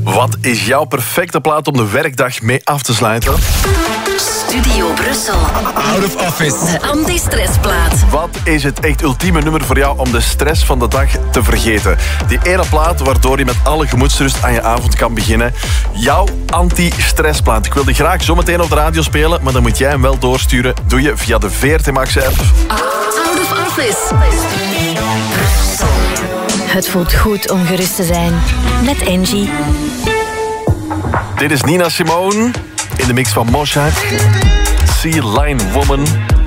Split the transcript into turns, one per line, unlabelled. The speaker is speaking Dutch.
Wat is jouw perfecte plaat om de werkdag mee af te sluiten?
Studio Brussel.
Out of Office.
De anti-stressplaat.
Wat is het echt ultieme nummer voor jou om de stress van de dag te vergeten? Die ene plaat waardoor je met alle gemoedsrust aan je avond kan beginnen. Jouw anti-stressplaat. Ik wil die graag zometeen op de radio spelen, maar dan moet jij hem wel doorsturen. Doe je via de VRT Max app.
Out of Office.
Het voelt goed om gerust te zijn. Met Engie.
Dit is Nina Simone in de mix van Moshack. Sea Line Woman.